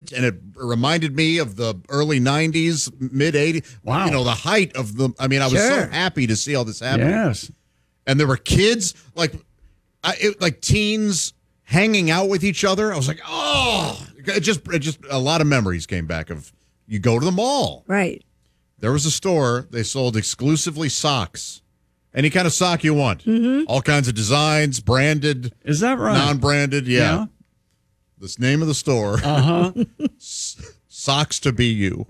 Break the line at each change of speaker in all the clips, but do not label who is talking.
and it reminded me of the early 90s, mid 80s.
Wow.
You know, the height of the, I mean, I was so happy to see all this happen.
Yes.
And there were kids, like teens hanging out with each other. I was like, oh, it just a lot of memories came back of, you go to the mall.
Right.
There was a store, they sold exclusively socks. Any kind of sock you want. Mm-hmm. All kinds of designs, branded.
Is that right?
Non-branded, yeah. This name of the store.
Uh-huh.
Socks to be you.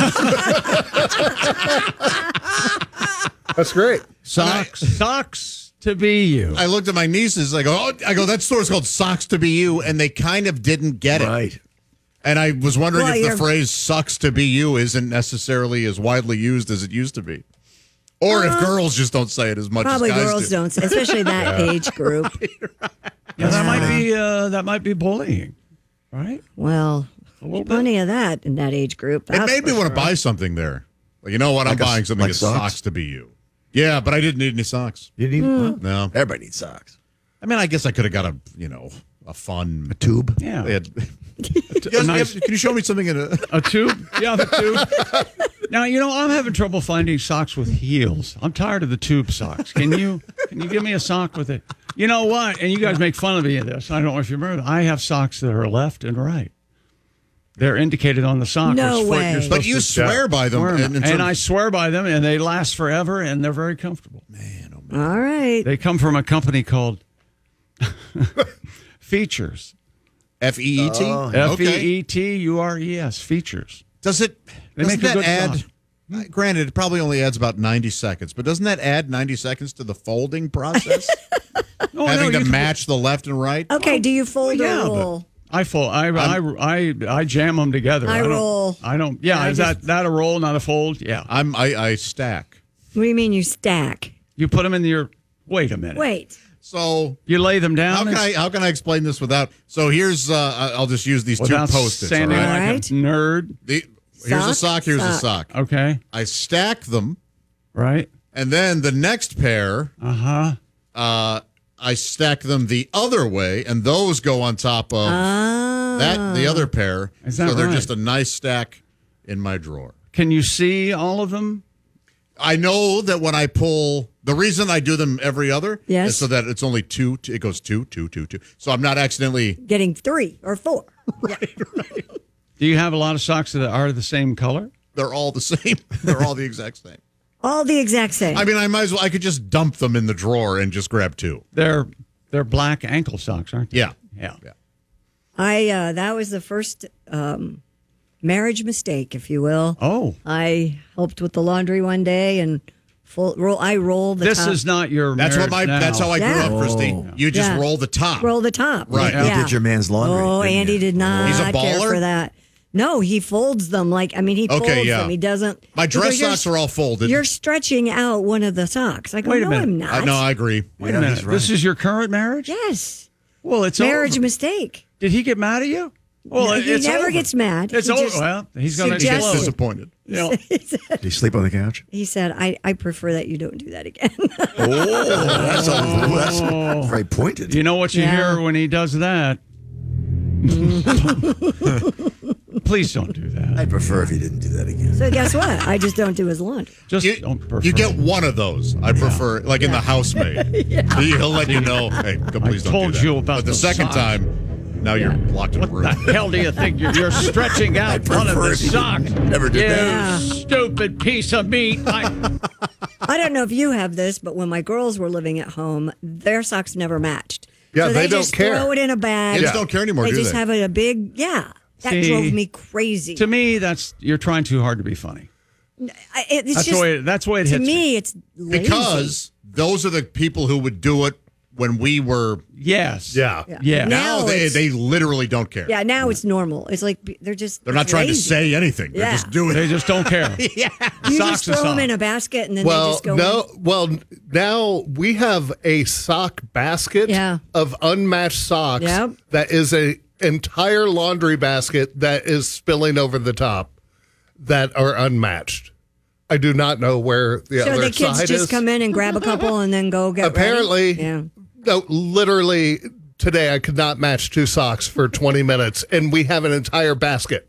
That's great.
Socks to be you.
I looked at my nieces. I go, that store's called Socks to be you, and they kind of didn't get it.
Right.
And I was wondering if the phrase "sucks to be you" isn't necessarily as widely used as it used to be, or if girls just don't say it as much.
Probably
as guys
girls
do.
don't, especially that age group.
Yeah, that might be bullying, right?
Well, plenty of that in that age group.
It made me want to buy something there. Like, you know what? I'm buying something
like
that
socks?
socks to be you. Yeah, but I didn't need any socks.
You need
No.
Everybody needs socks.
I mean, I guess I could have got a fun
tube.
Yeah.
They had- Can you show me something in
A tube? Yeah, the tube. Now, I'm having trouble finding socks with heels. I'm tired of the tube socks. Can you give me a sock with it? You know what? And you guys make fun of me of this. I don't know if you remember. I have socks that are left and right. They're indicated on the sock.
No
which foot
way.
you're supposed
But you
to
swear by them.
wear 'em.
in
And
terms-
I swear by them, and they last forever, and they're very comfortable.
Man, oh man.
All right.
They come from a company called Features.
F-E-E-T?
Feetures. Features.
Doesn't
They make a
that
good
add...
sock.
Granted, it probably only adds about 90 seconds, but doesn't that add 90 seconds to the folding process?
Oh,
Having
no,
to
you-
match the left and right?
Okay, do you fold
yeah,
or
but-
roll?
I fold. I jam them together.
I roll.
I don't. Yeah,
I
is
just-
that a roll, not a fold? Yeah.
I stack.
What do you mean you stack?
You put them in your. Wait a minute.
Wait.
So
You lay them down.
how can I explain this without? So here's I'll just use these two
without
post-its. All
standing
right?
like
Right.
a nerd.
Here's a
Sock,
sock. Here's a
sock.
sock.
Okay.
I stack them,
Right.
and then the next pair, I stack them the other way, and those go on top of the other pair.
Is that
so they're
right?
just a nice stack in my drawer.
Can you see all of them?
I know that when I pull, the reason I do them every other
Yes.
is so that it's only two. It goes two. So I'm not accidentally.
Getting 3 or 4.
Do you have a lot of socks that are the same color?
They're all the same. They're all the exact same.
All the exact same.
I mean, I could just dump them in the drawer and just grab two.
They're black ankle socks, aren't they?
Yeah.
Yeah.
That was the first marriage mistake, if you will.
Oh.
I helped with the laundry one day and I roll the
This
top.
is not your.
That's what
marriage now.
That's how I grew
Yeah.
up, Christy. You just
Yeah.
roll the top.
Roll the top.
Right.
You did your man's laundry.
Oh,
didn't
Andy
you?
did not
He's a
care
baller?
for that. No, he folds them he folds them. He doesn't.
My dress
because you're-
socks are all folded.
You're stretching out one of the socks. I go,
Wait a
no,
minute.
I'm not.
No, I agree.
Wait
Yeah,
a minute.
he's right.
This is your current marriage?
Yes.
Well, it's
Marriage
over.
mistake.
Did he get mad at you? Well,
No, he
it's
never
over.
gets mad.
It's
He
over.
just
Well, he's going to
He gets
suggested-
disappointed.
Did he sleep on the couch?
He said, I prefer that you don't do that again.
That's very pointed.
You know what you
Yeah.
hear when he does that? Please don't do that.
I'd prefer if he didn't do that again.
So guess what? I just don't do his laundry.
Just
You,
don't prefer.
you get one of those. I prefer, like in the housemaid. He'll let you know, hey, please don't
told
do that.
you about
But the
the
second
socks.
time, now you're locked in a room.
the hell do you think you're stretching out one of
prefer
the
if you
socks?
never did
you
that.
stupid piece of meat.
I don't know if you have this, but when my girls were living at home, their socks never matched.
Yeah,
so
they don't
just
care.
throw it in a bag.
Kids don't care anymore,
They
do
just
they?
have a big, That
See,
drove me crazy.
To me, you're trying too hard to be funny.
It's
That's
just,
the way it
to
hits
me, it's lazy.
Because those are the people who would do it when we were.
Yes.
Yeah.
Yeah.
Now they
it's-
literally don't care.
Yeah, now it's normal. It's like they're
They're not trying to
lazy.
say anything. They're
Yeah.
just doing
They
it.
just don't care.
You
Socks
just
is
throw them
socks.
in a basket and then they
Well,
just go.
no. Well, now we have a sock basket
Yeah.
of unmatched socks
Yep.
that is a entire laundry basket that is spilling over the top that are unmatched. I do not know where the
So
other
the kids
side
just
is.
come in and grab a couple and then go get
Apparently,
ready? Yeah.
no, literally today I could not match two socks for 20 minutes, and we have an entire basket